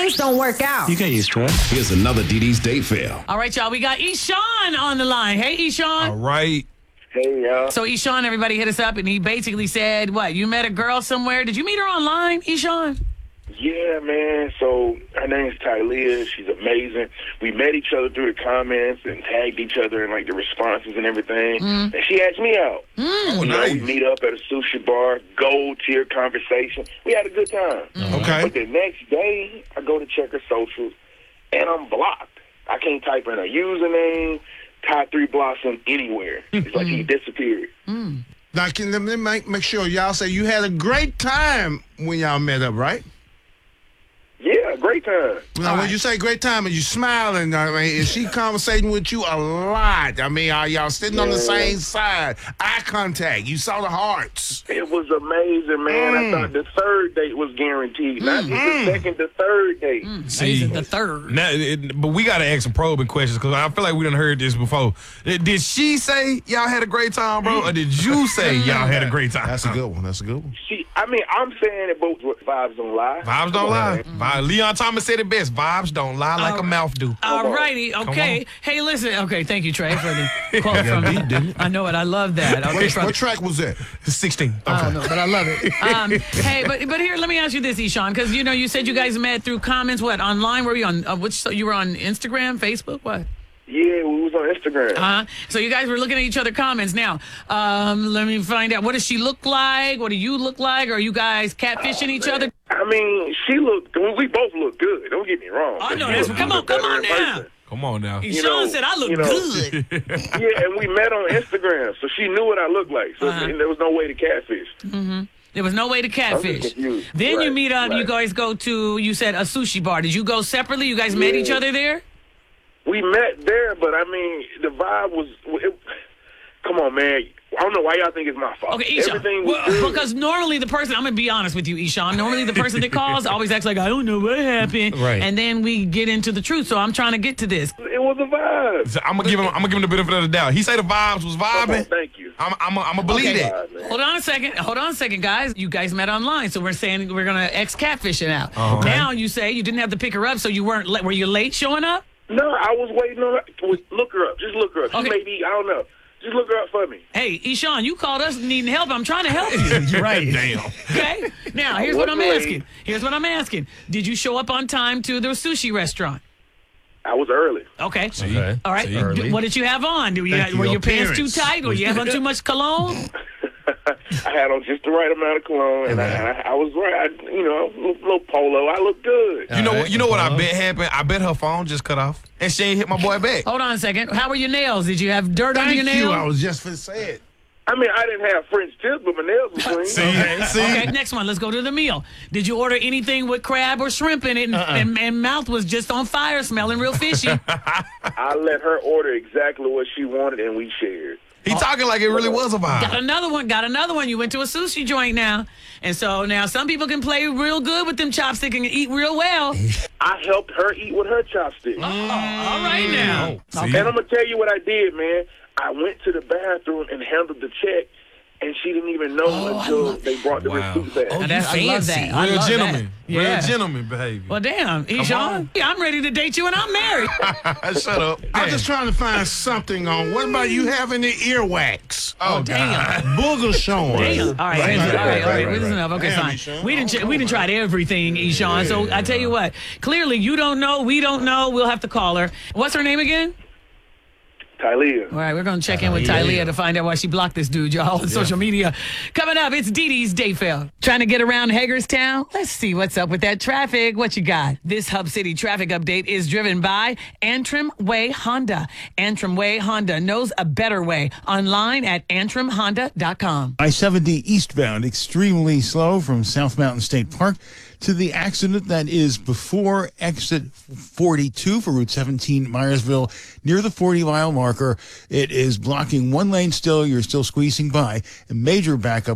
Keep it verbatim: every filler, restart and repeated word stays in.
things don't work out. You get used to it. Here's another D D's date fail. All right, y'all. We got Eshawn on the line. Hey, Eshawn. All right. Hey, y'all. So Eshawn, everybody hit us up, and he basically said, what, you met a girl somewhere? Did you meet her online, Eshawn? Yeah, man. So her name's Tylea. She's amazing. We met each other through the comments and tagged each other in like the responses and everything. Mm. And she asked me out. Mm. Oh, You know, nice. we meet up at a sushi bar, gold tier conversation. We had a good time. Okay. But the next day, I go to check her socials, and I'm blocked. I can't type in her username, Ty Three Blossom anywhere. It's like he disappeared. Now, can let me make, make sure y'all say you had a great time when y'all met up, right? Yeah, great time. Now, when you say great time, are you smiling? I mean, is she conversating with you a lot? I mean, are y'all sitting on the Yeah. same side? Eye contact. You saw the hearts. It was amazing, man. I thought the third date was guaranteed. Not just the second, the third date. See, the third. Now, it, but we got to ask some probing questions because I feel like we done heard this before. Did she say y'all had a great time, bro, or did you say y'all had a great time? That's a good one. That's a good one. She, I mean, I'm saying it both vibes don't lie. Vibes don't lie. Vi- Leon Thomas said it best. Vibes don't lie like a mouth do. All righty, okay. Hey, listen. Okay, thank you, Trey, for the quote from me. I know it. I love that. Okay, What, from- what track was that? sixteen. I don't know, but I love it. Um, hey, but but here, let me ask you this, Eshawn, because you know you said you guys met through comments. What, online? Were you on? Uh, which? So you were on Instagram, Facebook? What? Yeah, we was on Instagram. Uh-huh. So you guys were looking at each other comments. Now, um, let me find out. What does she look like? What do you look like? Are you guys catfishing each other? I mean, she looked. We both look good. Don't get me wrong. I but know she that's. looked Come on, look come better on in now. person. Come on now. Eshawn know, said I look you know. good. Yeah, and we met on Instagram, so she knew what I looked like. So Uh-huh. there was no way to catfish. There was no way to catfish. confused. Then you Right, meet up. You right. guys go to. You said a sushi bar. Did you go separately? You guys met Yeah. each other there? We met there, but I mean, the vibe was. It, come on, man. I don't know why y'all think it's my fault. Okay, Eshawn. Everything was Well, good. because normally the person, I'm going to be honest with you, Eshawn. Normally the person that calls always acts like, I don't know what happened. Right. And then we get into the truth. So I'm trying to get to this. It was a vibe. So I'm gonna give him. I'm gonna give him the benefit of the doubt. He said the vibes was Come on, vibing. thank you. I'm. I'm. I'm gonna believe Okay. that. God, man. Hold on a second. Hold on a second, guys. You guys met online. So we're saying we're going to X catfishing out. Okay. Now you say you didn't have to pick her up. So you weren't, la- were you late showing up? No, I was waiting on her. Look her up. Just look her up. She Okay. may be, I don't know. Just look her up for me. Hey, Eshawn, you called us needing help. I'm trying to help you. Right. Damn. Okay. Now, here's what I'm wasn't late. asking. Here's what I'm asking. Did you show up on time to the sushi restaurant? I was early. Okay. Okay. All right. See? D- Early. What did you have on? Do you Thank you. were your Your pants too appearance. tight? Were you having too much cologne? I had on just the right amount of cologne, and I, I, I was right. I, you know, little, little polo. I look good. You know. All what? right. You know what I Uh-huh. bet happened. I bet her phone just cut off, and she ain't hit my boy back. Hold on a second. How were your nails? Did you have dirt under Thank your you. nails? I was just going to say it. I mean, I didn't have French tips, but my nails were clean. See. Okay. See. Okay, next one. Let's go to the meal. Did you order anything with crab or shrimp in it, and, and, and mouth was just on fire, smelling real fishy? I let her order exactly what she wanted, and we shared. He talking like it really was a Got vibe. another one. Got another one. You went to a sushi joint now, and so now some people can play real good with them chopsticks and eat real well. I helped her eat with her chopsticks. Oh, all right now. See? And I'm going to tell you what I did, man. I went to the bathroom and handled the check, and she didn't even know Oh, I until love- they brought the Wow. receipt back. Oh, Now that- I you love fancy. that. I Real love gentleman. that. Real Yeah. gentleman behavior. Well, damn, on. Eshawn, yeah, I'm ready to date you, and I'm married. Shut up. I'm just trying to find something on. What about you having the earwax? Oh, damn. Booger showing. Damn. All right, Right, all right, right, all right. right, right, This is right. enough. Okay, Damn, fine. Eshawn. We didn't. Oh, we didn't tried everything, Eshawn. So I tell you what. Clearly, you don't know. We don't know. We'll have to call her. What's her name again? Tylea. All right, we're going to check in with Tylea to find out why she blocked this dude, y'all, on social media. Coming up, it's Dee Dee's Dayfail. Trying to get around Hagerstown? Let's see what's up with that traffic. What you got? This Hub City traffic update is driven by Antrim Way Honda. Antrim Way Honda knows a better way. Online at antrim honda dot com. I seventy eastbound, extremely slow from South Mountain State Park to the accident that is before exit forty-two for Route seventeen, Myersville, near the forty mile marker. It is blocking one lane still. You're still squeezing by. A major backup